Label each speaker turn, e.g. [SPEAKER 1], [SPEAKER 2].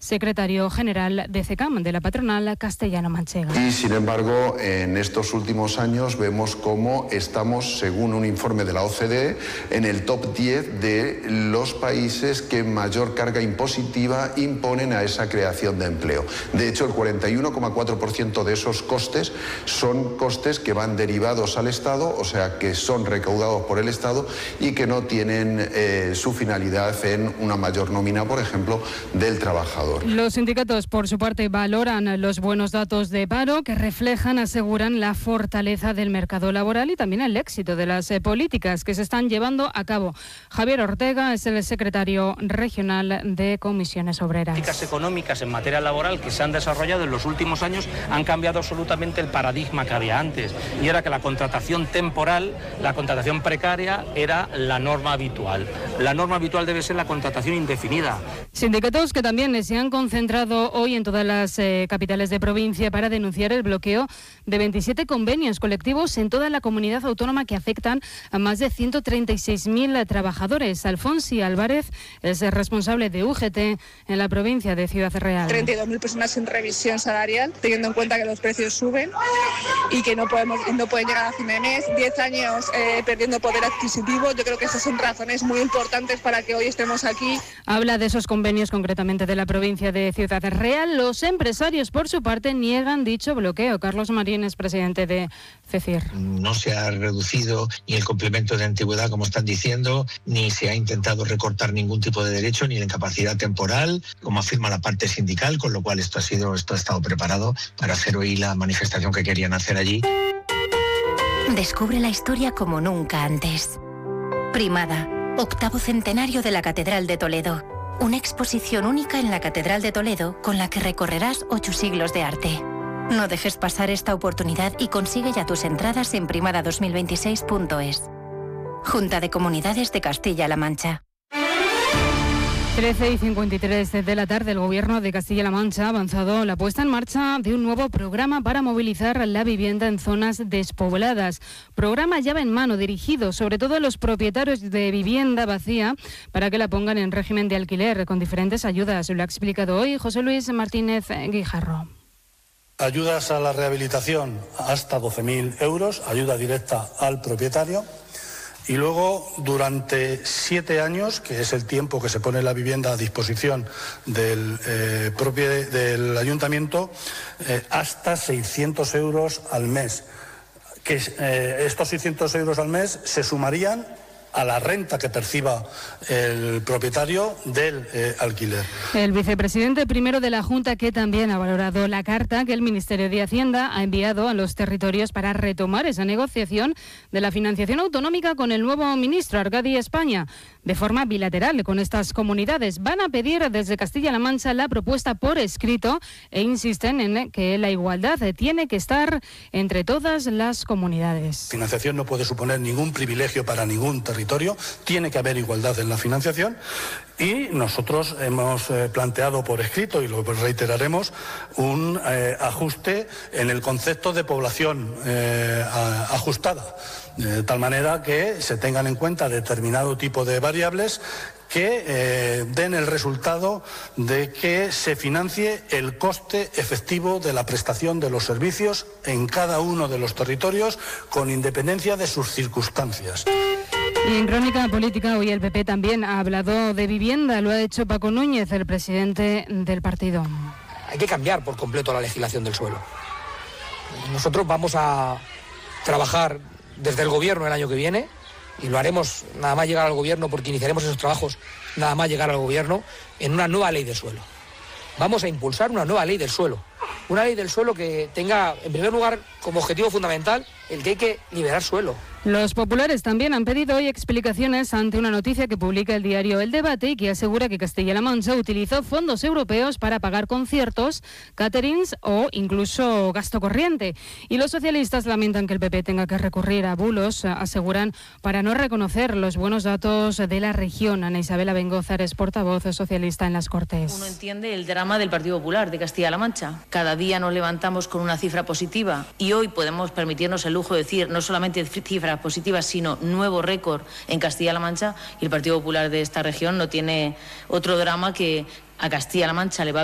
[SPEAKER 1] secretario general de CECAM, de la patronal castellano-manchega.
[SPEAKER 2] Y sin embargo, en estos últimos años vemos cómo estamos, según un informe de la OCDE, en el top 10 de los países que mayor carga impositiva imponen a esa creación de empleo. De hecho, el 41,4% de esos costes son costes que van derivados al Estado, o sea, que son recaudados por el Estado y que no tienen su finalidad en una mayor nómina, por ejemplo, del trabajador.
[SPEAKER 1] Los sindicatos, por su parte, valoran los buenos datos de paro que reflejan, aseguran, la fortaleza del mercado laboral y también el éxito de las políticas que se están llevando a cabo. Javier Ortega es el secretario regional de Comisiones Obreras.
[SPEAKER 3] Las políticas económicas en materia laboral que se han desarrollado en los últimos años han cambiado absolutamente el paradigma que había antes, y era que la contratación temporal, la contratación precaria, era la norma habitual. La norma habitual debe ser la contratación indefinida.
[SPEAKER 1] Sindicatos que también se han concentrado hoy en todas las capitales de provincia para denunciar el bloqueo de 27 convenios colectivos en toda la comunidad autónoma que afectan a más de 136.000 trabajadores. Alfonsi Álvarez es el responsable de UGT en la provincia de Ciudad Real.
[SPEAKER 4] 32.000 personas sin revisión salarial, teniendo en cuenta que los precios suben y que no pueden llegar a fin de mes. 10 años perdiendo poder adquisitivo. Yo creo que esas son razones muy importantes para que hoy estemos aquí.
[SPEAKER 1] Habla de esos convenios concretamente de la provincia de Ciudad Real. Los empresarios, por su parte, niegan dicho bloqueo. Carlos Marín es presidente de CECIR.
[SPEAKER 5] No se ha reducido ni el complemento de antigüedad, como están diciendo, ni se ha intentado recortar ningún tipo de derecho, ni la incapacidad temporal, como afirma la parte sindical, con lo cual esto ha estado preparado para hacer hoy la manifestación que querían hacer allí.
[SPEAKER 6] Descubre la historia como nunca antes. Primada, 8º centenario de la Catedral de Toledo. Una exposición única en la Catedral de Toledo con la que recorrerás 8 siglos de arte. No dejes pasar esta oportunidad y consigue ya tus entradas en primada2026.es. Junta de Comunidades de Castilla-La Mancha.
[SPEAKER 1] 13:53 de la tarde, el Gobierno de Castilla-La Mancha ha avanzado la puesta en marcha de un nuevo programa para movilizar la vivienda en zonas despobladas. Programa llave en mano, dirigido sobre todo a los propietarios de vivienda vacía para que la pongan en régimen de alquiler con diferentes ayudas. Lo ha explicado hoy José Luis Martínez Guijarro.
[SPEAKER 7] Ayudas a la rehabilitación hasta 12.000 euros, ayuda directa al propietario. Y luego, durante 7 años, que es el tiempo que se pone la vivienda a disposición del ayuntamiento, hasta 600 euros al mes. Estos 600 euros al mes se sumarían a la renta que perciba el propietario del alquiler.
[SPEAKER 1] El vicepresidente primero de la Junta, que también ha valorado la carta que el Ministerio de Hacienda ha enviado a los territorios para retomar esa negociación de la financiación autonómica con el nuevo ministro, Arcadi España, de forma bilateral con estas comunidades. Van a pedir desde Castilla-La Mancha la propuesta por escrito e insisten en que la igualdad tiene que estar entre todas las comunidades.
[SPEAKER 7] Financiación no puede suponer ningún privilegio para ningún territorio, tiene que haber igualdad en la financiación y nosotros hemos planteado por escrito, y lo reiteraremos, un ajuste en el concepto de población ajustada, de tal manera que se tengan en cuenta determinado tipo de variables que den el resultado de que se financie el coste efectivo de la prestación de los servicios en cada uno de los territorios con independencia de sus circunstancias.
[SPEAKER 1] Y en crónica política, hoy el PP también ha hablado de vivienda. Lo ha hecho Paco Núñez, el presidente del partido.
[SPEAKER 8] Hay que cambiar por completo la legislación del suelo. Nosotros vamos a trabajar desde el gobierno el año que viene, y lo haremos nada más llegar al gobierno, porque iniciaremos esos trabajos nada más llegar al gobierno, en una nueva ley del suelo. Vamos a impulsar una nueva ley del suelo. Una ley del suelo que tenga, en primer lugar, como objetivo fundamental, el que hay que liberar suelo.
[SPEAKER 1] Los populares también han pedido hoy explicaciones ante una noticia que publica el diario El Debate y que asegura que Castilla-La Mancha utilizó fondos europeos para pagar conciertos, caterings o incluso gasto corriente. Y los socialistas lamentan que el PP tenga que recurrir a bulos, aseguran, para no reconocer los buenos datos de la región. Ana Isabel Abengózar es portavoz socialista en las Cortes.
[SPEAKER 9] Uno entiende el drama del Partido Popular de Castilla-La Mancha. Cada día nos levantamos con una cifra positiva y hoy podemos permitirnos el lujo de decir no solamente cifras positivas, sino nuevo récord en Castilla-La Mancha, y el Partido Popular de esta región no tiene otro drama que a Castilla-La Mancha le va